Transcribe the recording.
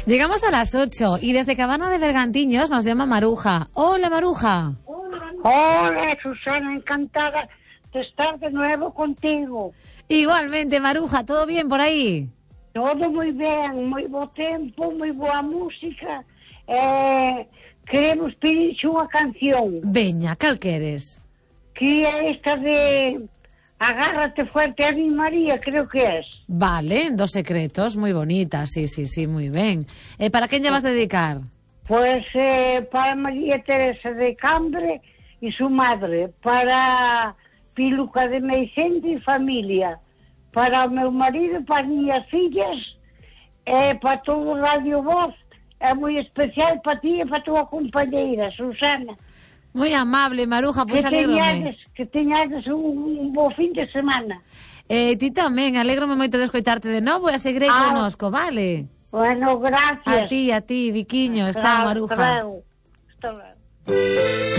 Llegamos a las 8 y desde Cabana de Bergantiños nos llama Maruja. Hola, Maruja. Hola, Susana, encantada de estar de nuevo contigo. Igualmente, Maruja, ¿todo bien por aí? Todo moi ben, moi bo tempo, moi boa música. Queremos pedirche unha canción. Veña, cal queres? Que é esta de Agárrate fuerte a mi María, creo que es. Vale, Dos secretos, moi bonita, sí, moi ben. Para quen lle vas dedicar? Pues para María Teresa de Cambre y su madre, para Piluca de Meicente y familia, para o meu marido, para as miñas fillas, para todo o Radio Voz, é moi especial para ti e para a tua compañeira, Susana. Moi amable, Maruja, pois alégrome. Que teñades un bo fin de semana. Ti tamén, alégrome moito de escoitarte de novo e a seguirei connosco, vale? Bueno, gracias. A ti, Viquiños. Chao, Maruja. Hasta luego.